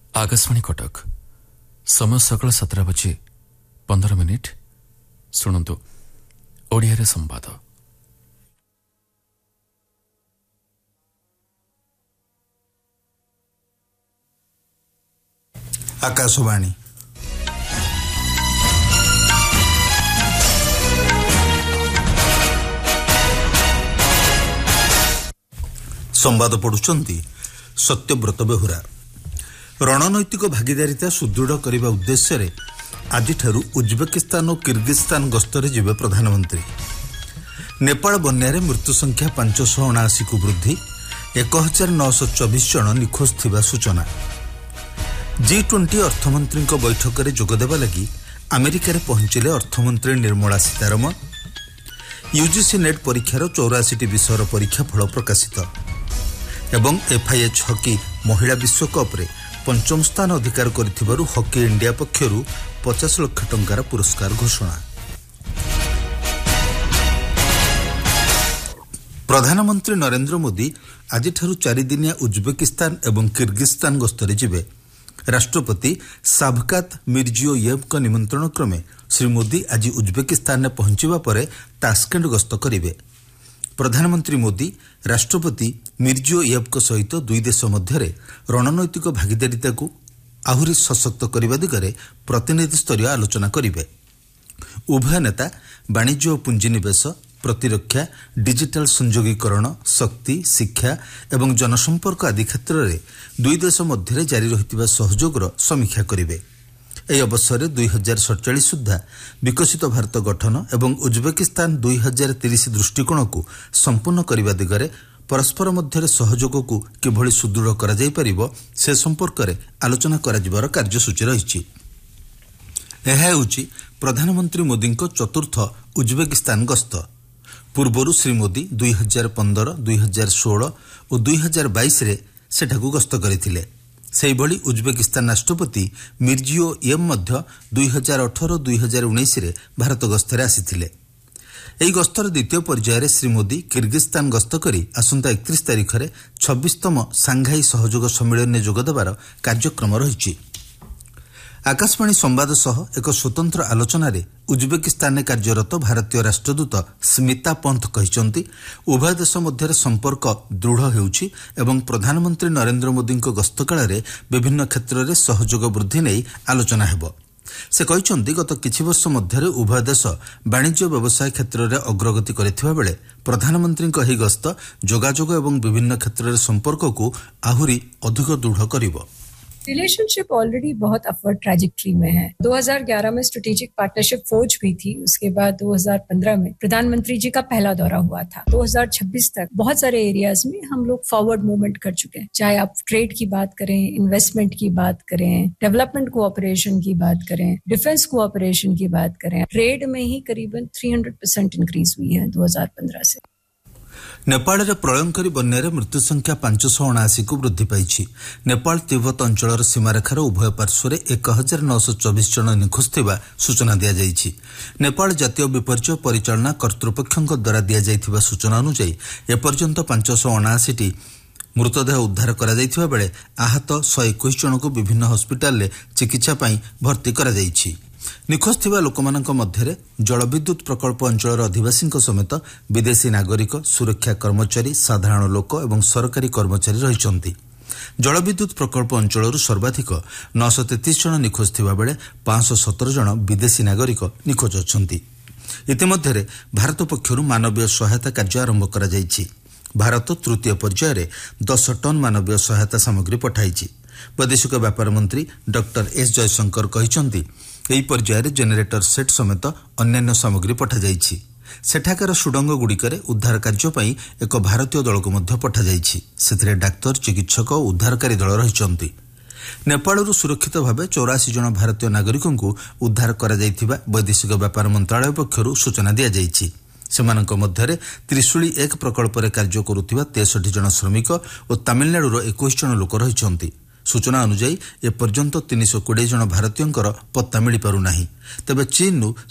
आकाशवाणी कटक समय सकाल 7:15 शुणु ओडिया संवाद। आकाशवाणी संवाद पढ़ुचंती सत्यव्रत बेहुरा। रणनैतिक भागीदारिता सुदृढ़ करने उद्देश्य आज उज्बेकिस्तान और किर्गिस्तान गस्तरे जिबे प्रधानमंत्री। नेपाल बन्यारे मृत्यु संख्या 579 को वृद्धि, 1924 जन निखोज थिबा सूचना। G20 अर्थमंत्री बैठक में जोगदेवा लगी अमेरिका पहुंचले अर्थमंत्री निर्मला सीतारमण। यूजीसी नेट परीक्षार 84 विषयर परीक्षाफल प्रकाशित एवं FIH हॉकी महिला विश्वकप रे पंचम स्थान अधिकार करिथिबारु हॉकी इंडिया पक्षरु 50 लाख टंकार पुरस्कार घोषणा। प्रधानमंत्री नरेंद्र मोदी आज 4 दिनिया उज्बेकिस्तान एवं किर्गिस्तान गस्तरे जिबे। राष्ट्रपति शावकात मिर्जियोयेव को निमंत्रण क्रमे श्री मोदी आज उज्बेकिस्तान में पहुंचवा पर तास्केंट गस्त करेंगे। प्रधानमंत्री मोदी राष्ट्रपति मिर्जियोयेव को सहित दुई देश मध्य रणनैतिक भागीदारिता को आहुरी सशक्त करने दिगरे प्रतिनिधि स्तरीय आलोचना करेंगे। उभय नेता वाणिज्य और पुंजीनिवेश, प्रतिरक्षा, डिजिटल संयोगीकरण, शक्ति, शिक्षा एवं जनसंपर्क आदि क्षेत्र में दुई देश मध्य जारी रही सहयोगर समीक्षा करेंगे। यह अवसर 2047 सुधा विकसित भारत गठन एवं उज्बेकिस्तान 2030 दृष्टिकोण को संपूर्ण करने दिगरे परस्पर मध्य सहयोग को किभली सुदृढ़ करा जाई परिबो से संपर्क में आलोचना कराजिबार कार्यसूची रही। यह हेउची प्रधानमंत्री मोदी चतुर्थ उज्बेकिस्तान गस्त। पूर्वरु श्री मोदी 2015, 2016 और 2022 रे सेठाकू गस्त करथिले। सेहिभली उज्बेकिस्तान राष्ट्रपति मिर्जियोयेव मध्य 2018-2019 रे भारत गस्तरे आसिथिले। एही गस्तर द्वितीय पर्यायर श्री मोदी किर्गिस्तान गस्त करी आसंता 31 तारिख रे 26तम सांघाई सहयोग सम्मेलन में जोगदेवार कार्यक्रम रही। आकाशवाणी संवाद सह एक स्वतंत्र आलोचना रे उज्बेकिस्तान में कार्यरत भारतीय राष्ट्रदूत स्मिता पंत कहिसंती उभय देश मध्य संपर्क दृढ़ हेउछि एवं प्रधानमंत्री नरेंद्र मोदी गस्त काल रे विभिन्न क्षेत्र में सहयोग वृद्धि नहीं आलोचना हेबो। से कहिसंती गत किछि वर्ष मध्य उभय देश वाणिज्य व्यवसाय क्षेत्र में अग्रगति करिथिबा बेले प्रधानमंत्री एही गस्त जोगाजोग एवं विभिन्न क्षेत्र में संपर्क को आहुरी अधिक दृढ़ करिबो। रिलेशनशिप ऑलरेडी बहुत अपवर्ड ट्रैजेक्टरी में है। 2011 में स्ट्रेटेजिक पार्टनरशिप फौज भी थी। उसके बाद 2015 में प्रधानमंत्री जी का पहला दौरा हुआ था। 2026 तक बहुत सारे एरियाज में हम लोग फॉरवर्ड मूवमेंट कर चुके हैं। चाहे आप ट्रेड की बात करें, इन्वेस्टमेंट की बात करें, डेवलपमेंट कोऑपरेशन की बात करें, डिफेंस कोऑपरेशन की बात करें। ट्रेड में ही करीबन 300% इंक्रीज हुई है 2015 से। नेपाल रे प्रलयंकारी बन्यारे मृत्यु संख्या 579 को वृद्धि पाई। नेपाल तिब्बत अंचल सीमारेखार उभय पार्श्वर 1924 जन निखोज थिबा सूचना दिया जायछि। नेपाल जातीय विपर्यय परिचालना कर्तृपक्षों द्वारा दिया जायथिबा सूचना अनुसार एपर्यंत 579 मृतदेह उद्धार करा जायथिबा बेले आहत 121 जन को विभिन्न हस्पिटाल रे चिकित्सा पई भर्ती करा जायछि। निखोज थिबा लोकमानक मध्यरे जलविद्युत प्रकल्प अंचल अधिवासी समेत विदेशी नागरिक, सुरक्षा कर्मचारी, साधारण लोक एवं सरकारी कर्मचारी रहिछन्ति। जलविद्युत प्रकल्प अंचल सर्वाधिक 933 जन निखोज थिबा बेले 517 जन विदेशी नागरिक निखोज अछन्ति। इतिमध्ये भारत पक्षरु मानवीय सहायता कार्य आरंभ करा जायछि। भारत तृतीय पर्यायर 10 टन मानवीय सहायता सामग्री पठाइछि। वैदेशिक व्यापार मंत्री डॉक्टर एस जयशंकर कहिसंती एही पर्यायर जेनेरेटर सेट समेत अन्यान्य सामग्री पठा जायछि। सेठाकार सुडंग गुड़िकरे उद्धार कार्य पई एक भारतीय दल को मध्य पठा जायछि। सेथिरे डाक्तर, चिकित्सक और उद्धारकारी दल रहिसंती। नेपालरू सुरक्षित भावे 84 जन भारतीय नागरिकों को उद्धार करा जायथिबा वैदेशिक व्यापार मंत्रालय पक्षरु सूचना दिया जायछि। सेमानक मध्यरे त्रिशूली 1 प्रकल्प रे कार्य करुथिबा 63 जन श्रमिक और तमिलनाडुर 21 जन लोक रहिसंती। सूचना अनुसार एपर्यंत 320 जन भारतीयों पत्ता मिल पारु नाही। तेबे चीन